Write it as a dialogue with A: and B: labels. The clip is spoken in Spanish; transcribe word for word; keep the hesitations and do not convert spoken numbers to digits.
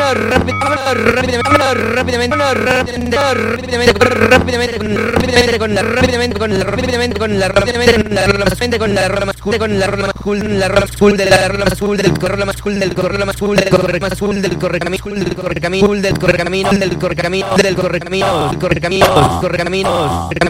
A: rápidamente, rápidamente, rápidamente, rápidamente con la rápidamente con la rápidamente con la rápidamente con la rápidamente con la rama azul con la rama azul la rama azul de la rama azul del correo azul del correo azul del correo azul del correcamino del correcamino del correcamino del correcamino del correcamino del correcamino del correcamino